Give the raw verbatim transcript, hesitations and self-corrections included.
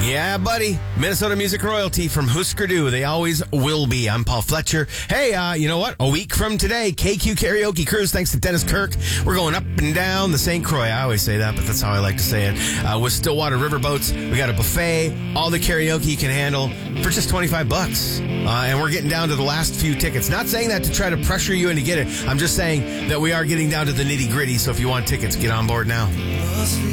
Yeah, buddy. Minnesota music royalty from Husker Du. They always will be. I'm Paul Fletcher. Hey, uh, you know what? A week from today, K Q Karaoke Cruise, thanks to Dennis Kirk. We're going up and down the Saint Croix. I always say that, but that's how I like to say it. Uh, with Stillwater Riverboats, we got a buffet, all the karaoke you can handle for just twenty-five bucks. Uh, and we're getting down to the last few tickets. Not saying that to try to pressure you into get it. I'm just saying that we are getting down to the nitty gritty. So if you want tickets, get on board now.